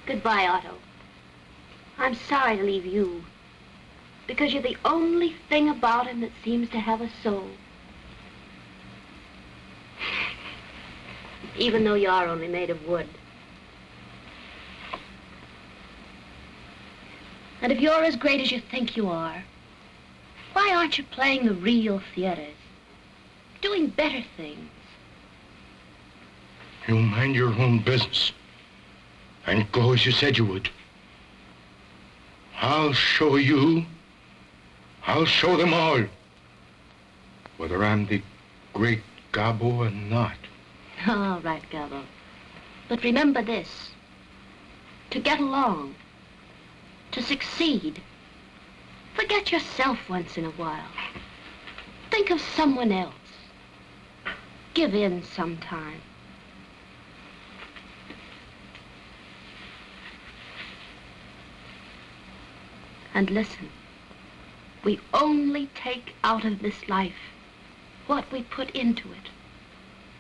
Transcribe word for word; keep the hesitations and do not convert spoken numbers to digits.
Goodbye, Otto. I'm sorry to leave you, because you're the only thing about him that seems to have a soul. Even though you are only made of wood. And if you're as great as you think you are, why aren't you playing the real theaters? Doing better things. You mind your own business. And go as you said you would. I'll show you. I'll show them all. Whether I'm the great Gabo or not. All right, Gabo. But remember this. To get along. To succeed. Forget yourself once in a while. Think of someone else. Give in sometime. And listen, we only take out of this life what we put into it.